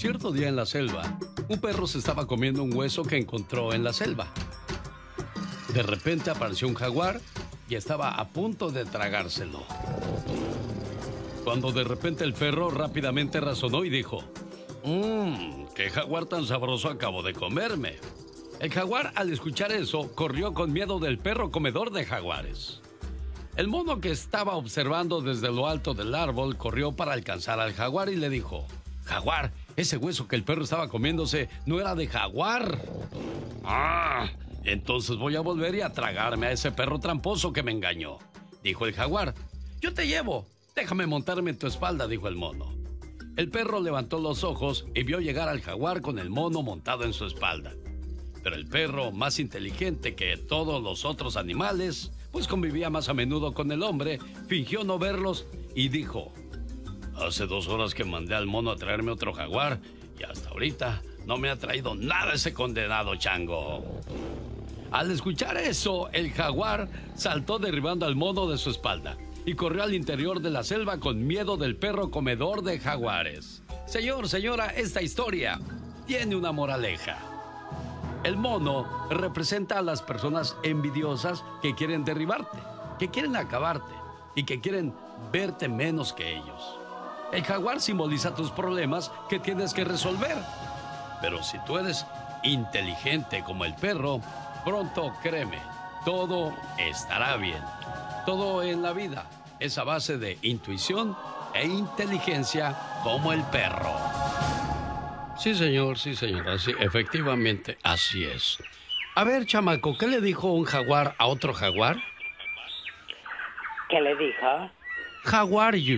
Cierto día en la selva, un perro se estaba comiendo un hueso que encontró en la selva. De repente apareció un jaguar y estaba a punto de tragárselo. Cuando de repente el perro rápidamente razonó y dijo: ¿qué jaguar tan sabroso acabo de comerme? El jaguar, al escuchar eso, corrió con miedo del perro comedor de jaguares. El mono, que estaba observando desde lo alto del árbol, corrió para alcanzar al jaguar y le dijo: Jaguar, ese hueso que el perro estaba comiéndose no era de jaguar. Entonces voy a volver y a tragarme a ese perro tramposo que me engañó, dijo el jaguar. Yo te llevo, déjame montarme en tu espalda, dijo el mono. El perro levantó los ojos y vio llegar al jaguar con el mono montado en su espalda. Pero el perro, más inteligente que todos los otros animales, pues convivía más a menudo con el hombre, fingió no verlos y dijo: Hace 2 horas que mandé al mono a traerme otro jaguar y hasta ahorita no me ha traído nada ese condenado chango. Al escuchar eso, el jaguar saltó derribando al mono de su espalda y corrió al interior de la selva con miedo del perro comedor de jaguares. Señor, señora, esta historia tiene una moraleja. El mono representa a las personas envidiosas que quieren derribarte, que quieren acabarte y que quieren verte menos que ellos. El jaguar simboliza tus problemas que tienes que resolver. Pero si tú eres inteligente como el perro, pronto, créeme, todo estará bien. Todo en la vida es a base de intuición e inteligencia como el perro. Sí, señor, sí, señora, sí, efectivamente, así es. A ver, chamaco, ¿qué le dijo un jaguar a otro jaguar? ¿Qué le dijo? How are you?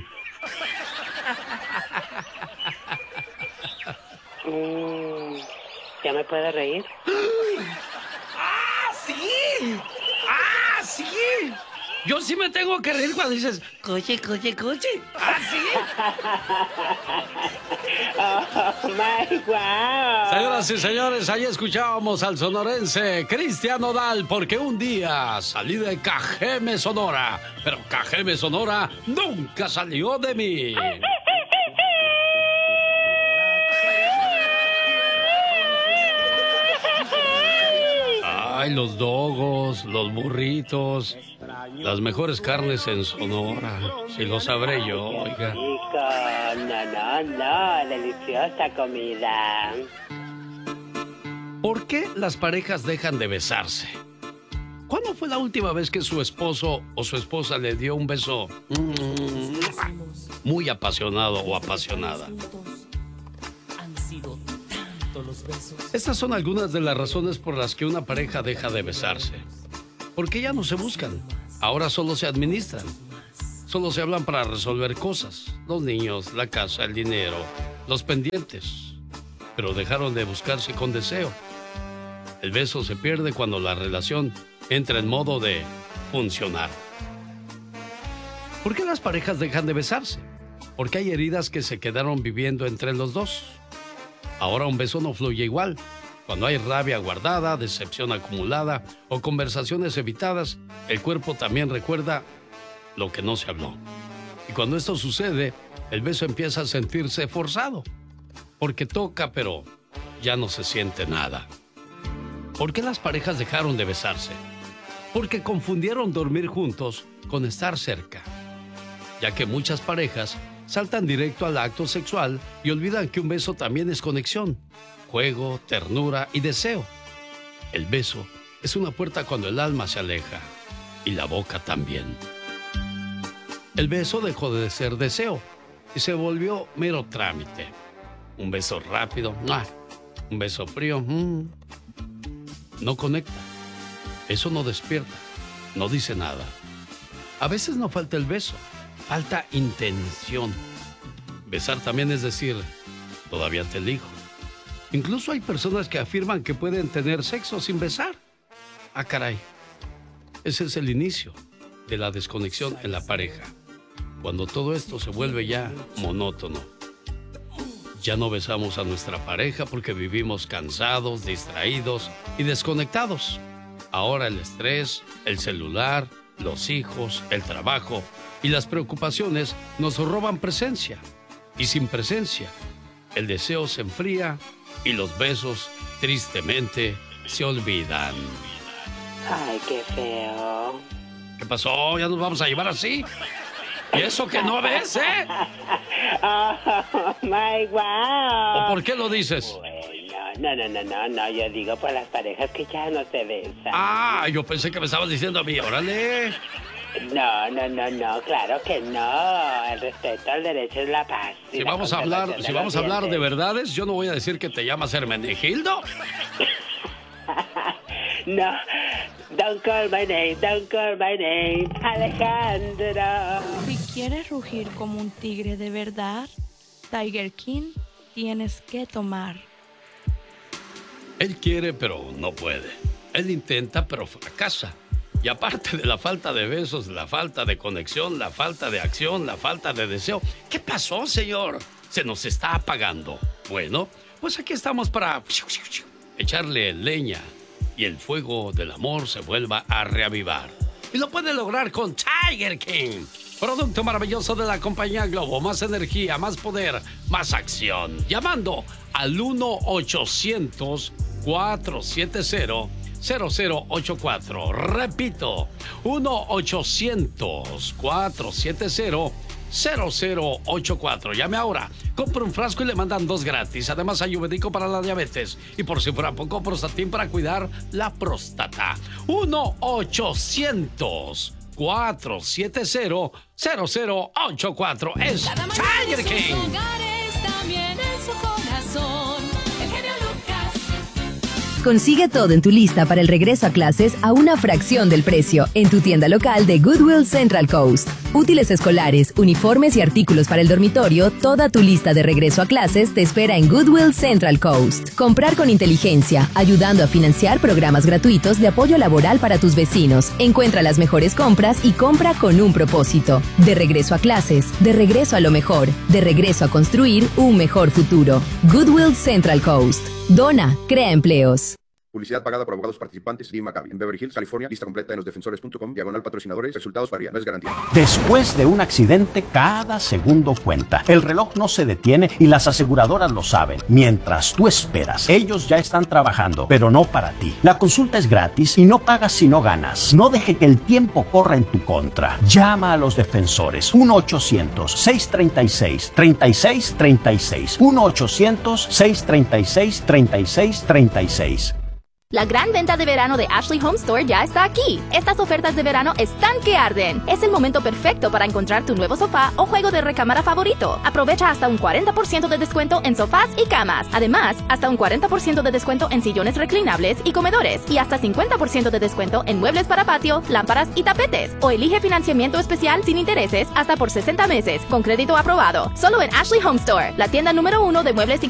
¿Ya me puedo reír? ¡Ah, sí! ¡Ah, sí! Yo sí me tengo que reír cuando dices coche, coche, coche. ¿Ah, sí? Oh, my wow. Señoras y señores, ahí escuchábamos al sonorense Cristian Nodal, porque un día salí de Cajeme, Sonora, pero Cajeme, Sonora nunca salió de mí. Ay, los dogos, los burritos, las mejores carnes en Sonora. Si lo sabré yo, oiga. Rico, no, deliciosa comida. ¿Por qué las parejas dejan de besarse? ¿Cuándo fue la última vez que su esposo o su esposa le dio un beso muy apasionado o apasionada? Estas son algunas de las razones por las que una pareja deja de besarse. Porque ya no se buscan, ahora solo se administran. Solo se hablan para resolver cosas, los niños, la casa, el dinero, los pendientes. Pero dejaron de buscarse con deseo. El beso se pierde cuando la relación entra en modo de funcionar. ¿Por qué las parejas dejan de besarse? Porque hay heridas que se quedaron viviendo entre los dos. Ahora un beso no fluye igual. Cuando hay rabia guardada, decepción acumulada o conversaciones evitadas, el cuerpo también recuerda lo que no se habló. Y cuando esto sucede, el beso empieza a sentirse forzado. Porque toca, pero ya no se siente nada. ¿Por qué las parejas dejaron de besarse? Porque confundieron dormir juntos con estar cerca. Ya que muchas parejas saltan directo al acto sexual y olvidan que un beso también es conexión, juego, ternura y deseo. El beso es una puerta cuando el alma se aleja y la boca también. El beso dejó de ser deseo y se volvió mero trámite. Un beso rápido, un beso frío, no conecta. Eso no despierta, no dice nada. A veces no falta el beso, falta intención. Besar también es decir, todavía te elijo. Incluso hay personas que afirman que pueden tener sexo sin besar. Ah, caray. Ese es el inicio de la desconexión en la pareja. Cuando todo esto se vuelve ya monótono. Ya no besamos a nuestra pareja porque vivimos cansados, distraídos y desconectados. Ahora el estrés, el celular, los hijos, el trabajo y las preocupaciones nos roban presencia. Y sin presencia, el deseo se enfría y los besos tristemente se olvidan. Ay, qué feo. ¿Qué pasó? ¿Ya nos vamos a llevar así? ¿Y eso que no ves, Oh, my wow. ¿O por qué lo dices? Bueno, no, yo digo por las parejas que ya no se besan. Ah, yo pensé que me estabas diciendo a mí, órale. No, claro que no. El respeto al derecho es la paz. Si vamos a hablar de verdades, yo no voy a decir que te llamas Hermenegildo. No, don't call my name, Alejandro. Si quieres rugir como un tigre de verdad, Tiger King, tienes que tomar. Él quiere, pero no puede. Él intenta, pero fracasa. Y aparte de la falta de besos, la falta de conexión, la falta de acción, la falta de deseo. ¿Qué pasó, señor? Se nos está apagando. Bueno, pues aquí estamos para echarle leña y el fuego del amor se vuelva a reavivar. Y lo puede lograr con Tiger King. Producto maravilloso de la compañía Globo. Más energía, más poder, más acción. Llamando al 1-800-470-0084. Repito, 1-800-470-0084. Llame ahora. Compre un frasco y le mandan 2 gratis. Además, ayurvédico para la diabetes. Y por si fuera poco, Prostatin para cuidar la próstata. 1-800-470-0084. Es Tiger King. Consigue todo en tu lista para el regreso a clases a una fracción del precio en tu tienda local de Goodwill Central Coast. Útiles escolares, uniformes y artículos para el dormitorio, toda tu lista de regreso a clases te espera en Goodwill Central Coast. Comprar con inteligencia, ayudando a financiar programas gratuitos de apoyo laboral para tus vecinos. Encuentra las mejores compras y compra con un propósito. De regreso a clases, de regreso a lo mejor, de regreso a construir un mejor futuro. Goodwill Central Coast. Dona, crea empleos. Publicidad pagada por abogados participantes de Maccabi. En Beverly Hills, California. Lista completa en losdefensores.com. /patrocinadores. Resultados varían. No es garantía. Después de un accidente, cada segundo cuenta. El reloj no se detiene y las aseguradoras lo saben. Mientras tú esperas, ellos ya están trabajando, pero no para ti. La consulta es gratis y no pagas si no ganas. No deje que el tiempo corra en tu contra. Llama a los defensores. 1-800-636-3636. 1-800-636-3636. La gran venta de verano de Ashley Home Store ya está aquí. Estas ofertas de verano están que arden. Es el momento perfecto para encontrar tu nuevo sofá o juego de recámara favorito. Aprovecha hasta un 40% de descuento en sofás y camas. Además, hasta un 40% de descuento en sillones reclinables y comedores. Y hasta 50% de descuento en muebles para patio, lámparas y tapetes. O elige financiamiento especial sin intereses hasta por 60 meses, con crédito aprobado. Solo en Ashley Home Store, la tienda número 1 de muebles y